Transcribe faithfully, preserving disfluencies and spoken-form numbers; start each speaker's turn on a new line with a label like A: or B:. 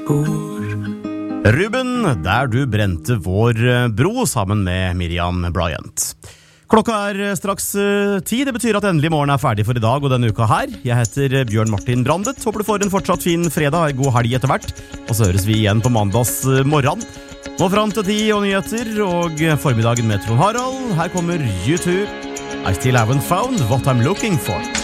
A: Ruben, der du brente vår bro sammen med Miriam Bryant. Klokka er straks ti, det betyr at endelig morgen er ferdig for i dag og denne uka her. Jeg heter Bjørn Martin Brandet, håper du får en fortsatt fin fredag, god helg etter hvert. Og så høres vi igjen på mandags morgen. Nå fram til ti og nyheter, og formiddagen med Trond Harald. Her kommer U two. I still haven't found what I'm looking for.